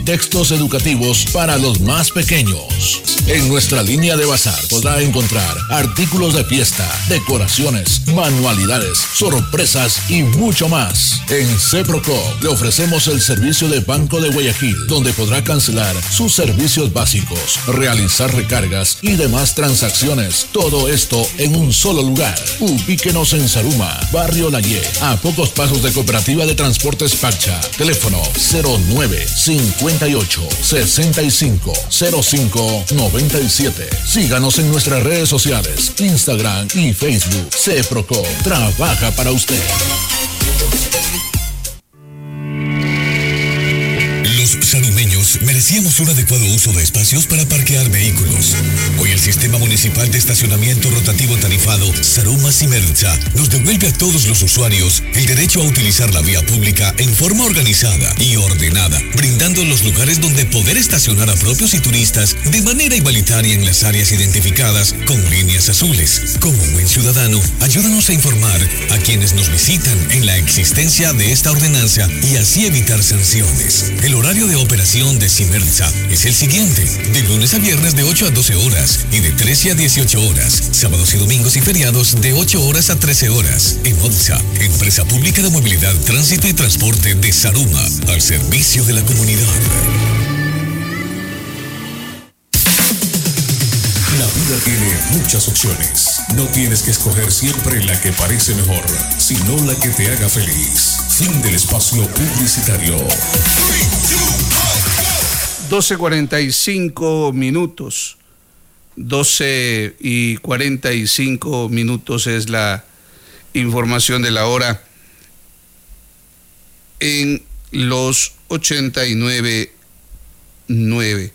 Textos educativos para los más pequeños. En nuestra línea de bazar podrá encontrar artículos de fiesta, decoraciones, manualidades, sorpresas y mucho más. En CEPROCOP le ofrecemos el servicio de Banco de Guayaquil, donde podrá cancelar sus servicios básicos, realizar recargas y demás transacciones. Todo esto en un solo lugar. Ubíquenos en Zaruma, Barrio Layé, a pocos pasos de Cooperativa de Transportes Pacha. Teléfono 0958-6505-97. Síganos en nuestras redes sociales, Instagram y Facebook. CEPROCOP trabaja para usted. Los sarumeños merecíamos un adecuado uso de espacios para parquear vehículos. Hoy el Sistema Municipal de Estacionamiento Rotativo Tarifado Saruma Simerza nos devuelve a todos los usuarios el derecho a utilizar la vía pública en forma organizada y ordenada, brindando los lugares donde poder estacionar a propios y turistas de manera igualitaria en las áreas identificadas con líneas azules. Como buen ciudadano, ayúdanos a informar a quienes nos visitan en la existencia de esta ordenanza y así evitar sanciones. El horario de operación de Simerza es el siguiente: de lunes a viernes de 8 a 12 horas y de 13 a 18 horas, sábados y domingos y feriados de 8 horas a 13 horas. En ODSA, Empresa Pública de Movilidad, Tránsito y Transporte de Saruma, al servicio de la comunidad. La vida tiene muchas opciones. No tienes que escoger siempre la que parece mejor, sino la que te haga feliz. Fin del espacio publicitario. 12:45 minutos. 12:45 minutos es la información de la hora en los 89.9.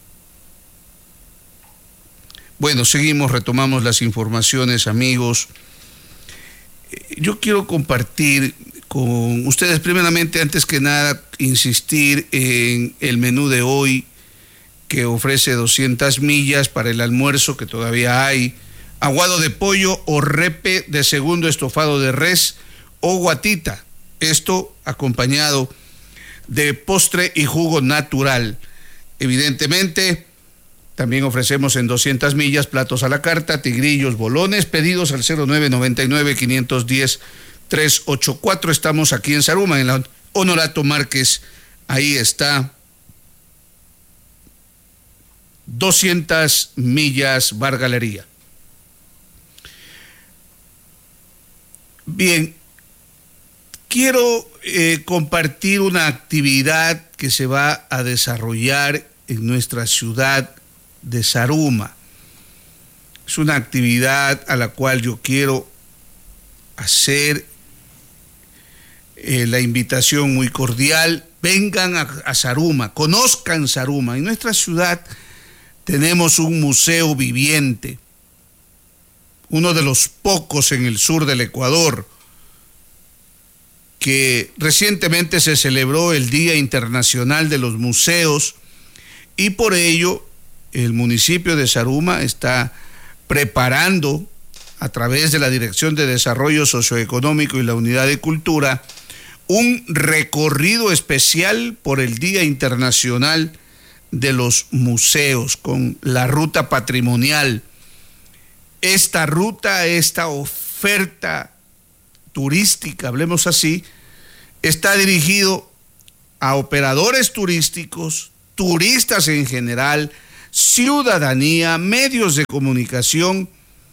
Bueno, seguimos, retomamos las informaciones, amigos. Yo quiero compartir con ustedes, primeramente, antes que nada, insistir en el menú de hoy, que ofrece 200 millas para el almuerzo, que todavía hay, aguado de pollo o repe de segundo, estofado de res o guatita. Esto acompañado de postre y jugo natural. Evidentemente, también ofrecemos en 200 millas platos a la carta, tigrillos, bolones, pedidos al 0999-510-384. Estamos aquí en Saruma, en la Honorato Márquez. Ahí está 200 millas Bar Galería. Bien, quiero compartir una actividad que se va a desarrollar en nuestra ciudad de Saruma. Es una actividad a la cual yo quiero hacer la invitación muy cordial. Vengan a Saruma, conozcan Saruma. En nuestra ciudad tenemos un museo viviente, uno de los pocos en el sur del Ecuador, que recientemente se celebró el Día Internacional de los Museos, y por ello el municipio de Saruma está preparando, a través de la Dirección de Desarrollo Socioeconómico y la Unidad de Cultura, un recorrido especial por el Día Internacional de los Museos, con la ruta patrimonial. Esta ruta, esta oferta turística, hablemos así, está dirigido a operadores turísticos, turistas en general, ciudadanía, medios de comunicación,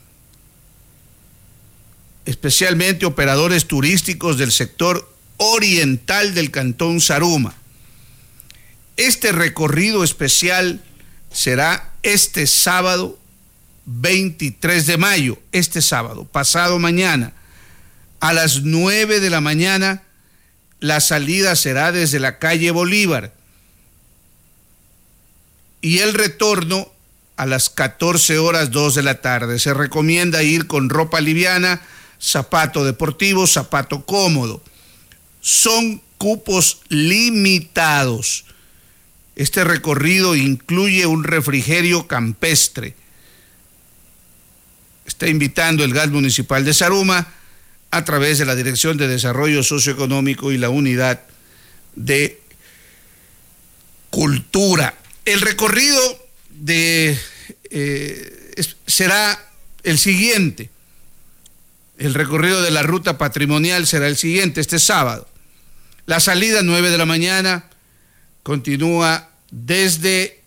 especialmente operadores turísticos del sector oriental del cantón Saruma. Este recorrido especial será este sábado 23 de mayo, este sábado, pasado mañana, a las 9 de la mañana. La salida será desde la calle Bolívar y el retorno a las 14:02 de la tarde. Se recomienda ir con ropa liviana, zapato deportivo, zapato cómodo. Son cupos limitados. Este recorrido incluye un refrigerio campestre. Está invitando el Gas Municipal de Saruma a través de la Dirección de Desarrollo Socioeconómico y la Unidad de cultura. El recorrido será el siguiente. El recorrido de la ruta patrimonial será el siguiente, este sábado. La salida 9 de la mañana continúa desde...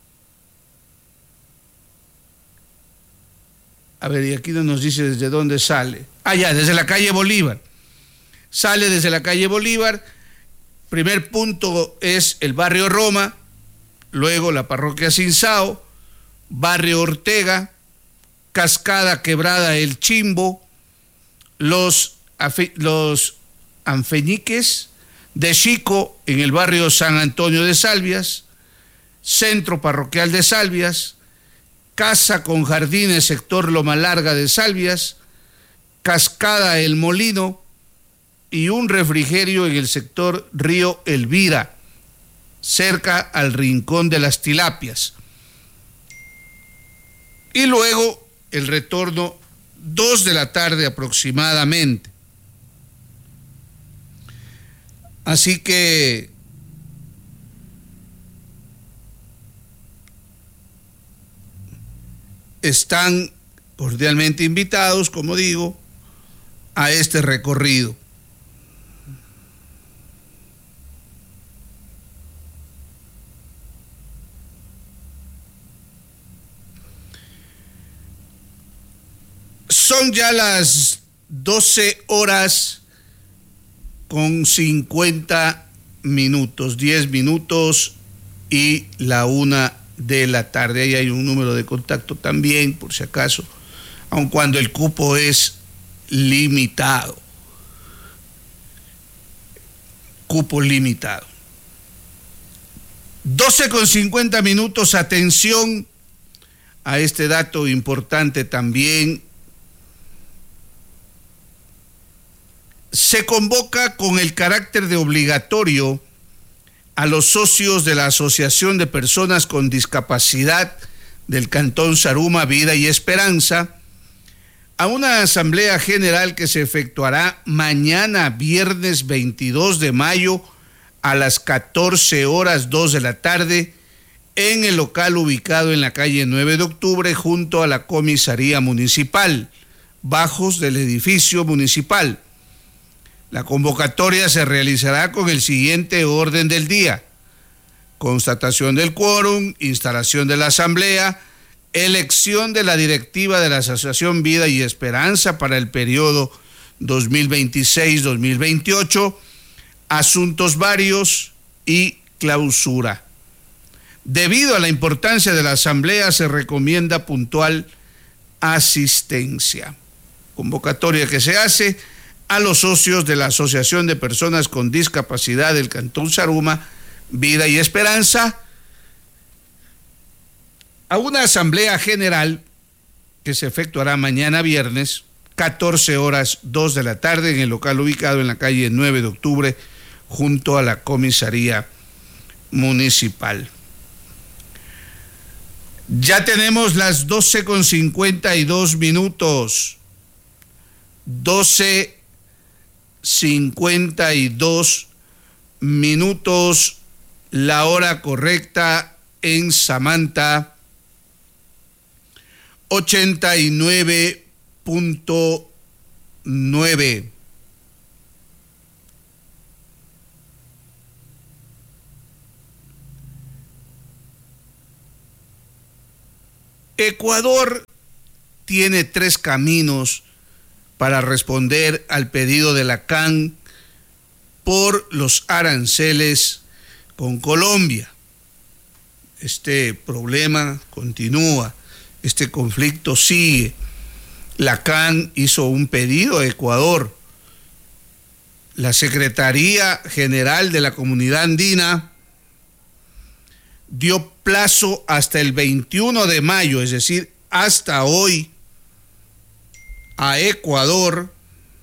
A ver, y aquí no nos dice desde dónde sale. Desde la calle Bolívar. Sale desde la calle Bolívar. Primer punto es el barrio Roma, luego la parroquia Cinsao, barrio Ortega, Cascada Quebrada El Chimbo, los Anfeñiques de Chico en el barrio San Antonio de Salvias, Centro Parroquial de Salvias, Casa con Jardines, sector Loma Larga de Salvias, Cascada El Molino y un refrigerio en el sector Río Elvira, cerca al Rincón de las Tilapias. Y luego el retorno 2 de la tarde aproximadamente. Así que están cordialmente invitados, como digo, a este recorrido. Son ya las 12 horas con 50 minutos, 10 minutos y la 1 de la tarde. Ahí hay un número de contacto también, por si acaso, aun cuando el cupo es limitado. Cupo limitado. 12 con 50 minutos, atención a este dato importante también. Se convoca con el carácter de obligatorio a los socios de la Asociación de Personas con Discapacidad del Cantón Zaruma, Vida y Esperanza, a una asamblea general que se efectuará mañana, viernes 22 de mayo, a las 14 horas 2 de la tarde, en el local ubicado en la calle 9 de octubre, junto a la comisaría municipal, bajos del edificio municipal. La convocatoria se realizará con el siguiente orden del día: constatación del quórum, instalación de la asamblea, elección de la directiva de la Asociación Vida y Esperanza para el periodo 2026-2028, asuntos varios y clausura. Debido a la importancia de la asamblea, se recomienda puntual asistencia. Convocatoria que se hace a los socios de la Asociación de Personas con Discapacidad del Cantón Zaruma, Vida y Esperanza, a una asamblea general que se efectuará mañana viernes, 14 horas 2 de la tarde, en el local ubicado en la calle 9 de octubre, junto a la comisaría municipal. Ya tenemos las 12 con 52 minutos. 12:52 minutos, la hora correcta en Samantha, 89.9. Ecuador tiene 3 caminos para responder al pedido de la CAN por los aranceles con Colombia. Este problema continúa, este conflicto sigue. La CAN hizo un pedido a Ecuador. La Secretaría General de la Comunidad Andina dio plazo hasta el 21 de mayo, es decir, hasta hoy, a Ecuador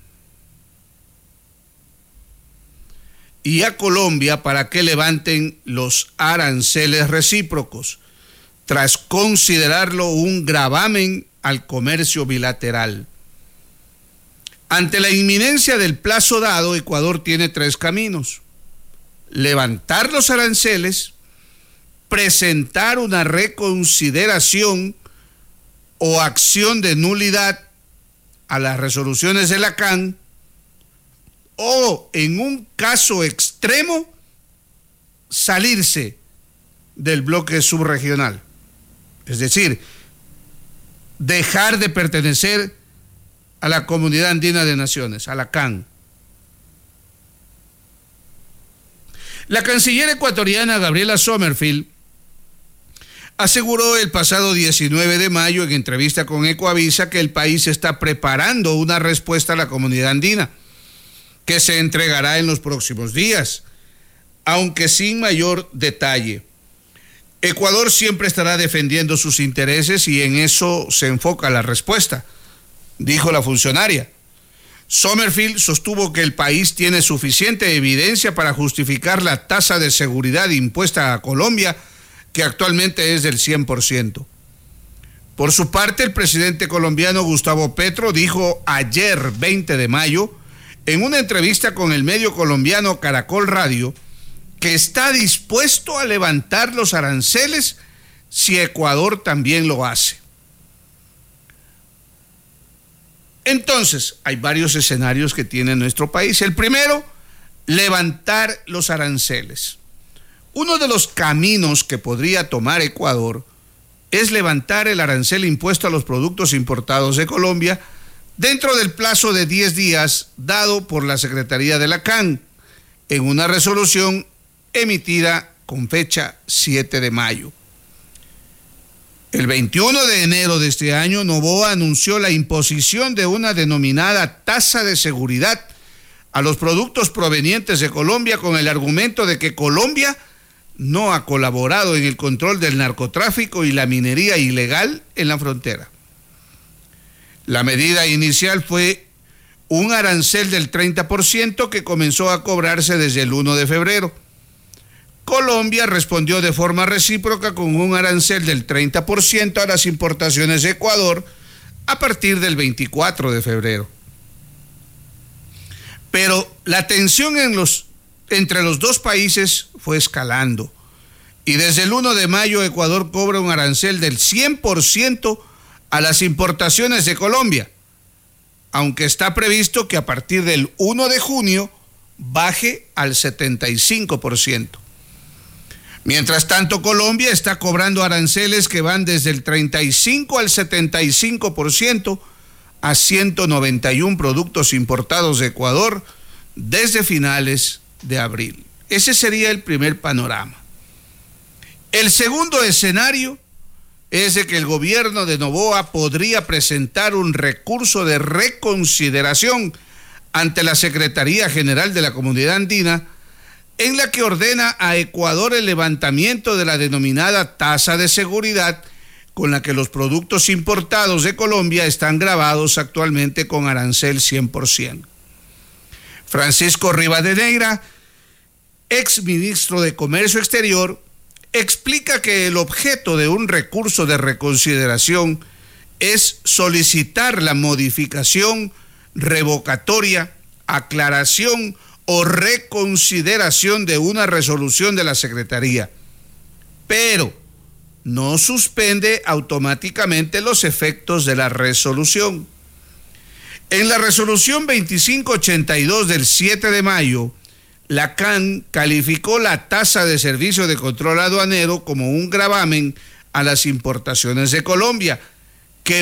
y a Colombia para que levanten los aranceles recíprocos, tras considerarlo un gravamen al comercio bilateral. Ante la inminencia del plazo dado, Ecuador tiene 3 caminos: levantar los aranceles, presentar una reconsideración o acción de nulidad a las resoluciones de la CAN, o en un caso extremo salirse del bloque subregional, es decir, dejar de pertenecer a la Comunidad Andina de Naciones, a la CAN. La canciller ecuatoriana Gabriela Sommerfield aseguró el pasado 19 de mayo en entrevista con Ecoavisa que el país está preparando una respuesta a la comunidad andina que se entregará en los próximos días, aunque sin mayor detalle. Ecuador siempre estará defendiendo sus intereses y en eso se enfoca la respuesta, dijo la funcionaria. Sommerfield sostuvo que el país tiene suficiente evidencia para justificar la tasa de seguridad impuesta a Colombia, que actualmente es del 100%. Por su parte, el presidente colombiano Gustavo Petro dijo ayer, 20 de mayo, en una entrevista con el medio colombiano Caracol Radio, que está dispuesto a levantar los aranceles si Ecuador también lo hace. Entonces, hay varios escenarios que tiene nuestro país. El primero, levantar los aranceles. Uno de los caminos que podría tomar Ecuador es levantar el arancel impuesto a los productos importados de Colombia dentro del plazo de 10 días dado por la Secretaría de la CAN en una resolución emitida con fecha 7 de mayo. El 21 de enero de este año, Noboa anunció la imposición de una denominada tasa de seguridad a los productos provenientes de Colombia con el argumento de que Colombia no ha colaborado en el control del narcotráfico y la minería ilegal en la frontera. La medida inicial fue un arancel del 30% que comenzó a cobrarse desde el 1 de febrero. Colombia respondió de forma recíproca con un arancel del 30% a las importaciones de Ecuador a partir del 24 de febrero. Pero la tensión entre los dos países fue escalando y desde el 1 de mayo Ecuador cobra un arancel del 100% a las importaciones de Colombia, aunque está previsto que a partir del 1 de junio baje al 75%. Mientras tanto, Colombia está cobrando aranceles que van desde el 35 al 75% a 191 productos importados de Ecuador desde finales de abril. Ese sería el primer panorama. El segundo escenario es de que el gobierno de Noboa podría presentar un recurso de reconsideración ante la Secretaría General de la Comunidad Andina, en la que ordena a Ecuador el levantamiento de la denominada tasa de seguridad con la que los productos importados de Colombia están gravados actualmente con arancel 100%. Francisco Rivadeneira, ex ministro de Comercio Exterior, explica que el objeto de un recurso de reconsideración es solicitar la modificación, revocatoria, aclaración o reconsideración de una resolución de la Secretaría, pero no suspende automáticamente los efectos de la resolución. En la resolución 2582 del 7 de mayo, la CAN calificó la tasa de servicio de control aduanero como un gravamen a las importaciones de Colombia,